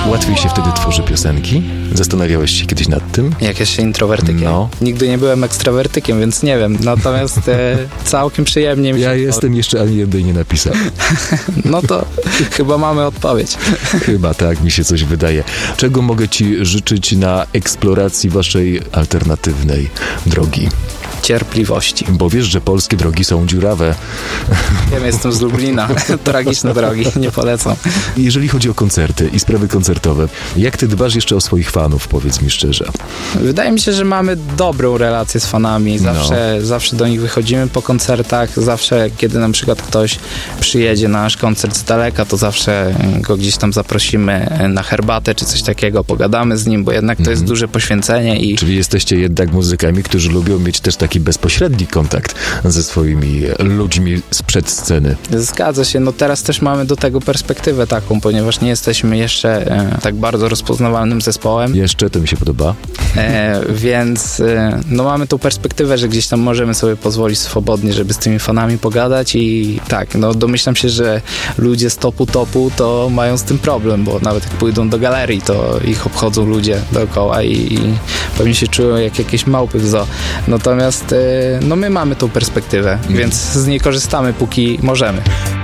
Łatwiej się wtedy tworzy piosenki? Zastanawiałeś się kiedyś nad tym? Jak jest się introwertykiem? No. Nigdy nie byłem ekstrawertykiem, więc nie wiem. Natomiast całkiem przyjemnie mi się... Ja jestem, jeszcze ani jednej nie napisałem. No to chyba mamy odpowiedź. Chyba tak, mi się coś wydaje. Czego mogę ci życzyć na eksploracji waszej alternatywnej drogi? Cierpliwości. Bo wiesz, że polskie drogi są dziurawe. Wiem, jestem z Lublina. Tragiczne drogi, nie polecam. Jeżeli chodzi o koncerty i sprawy koncertowe, jak ty dbasz jeszcze o swoich fanów, powiedz mi szczerze? Wydaje mi się, że mamy dobrą relację z fanami. Zawsze do nich wychodzimy po koncertach. Zawsze, kiedy na przykład ktoś przyjedzie na nasz koncert z daleka, to zawsze go gdzieś tam zaprosimy na herbatę czy coś takiego, pogadamy z nim, bo jednak to jest duże poświęcenie. Czyli jesteście jednak muzykami, którzy lubią mieć też taki bezpośredni kontakt ze swoimi ludźmi sprzed sceny. Zgadza się. No teraz też mamy do tego perspektywę taką, ponieważ nie jesteśmy jeszcze tak bardzo rozpoznawalnym zespołem. Jeszcze, to mi się podoba. Więc no mamy tą perspektywę, że gdzieś tam możemy sobie pozwolić swobodnie, żeby z tymi fanami pogadać i tak, no domyślam się, że ludzie z topu to mają z tym problem, bo nawet jak pójdą do galerii, to ich obchodzą ludzie dookoła i pewnie się czują jak jakieś małpy w zoo. Natomiast no my mamy tą perspektywę, więc z niej korzystamy, póki możemy.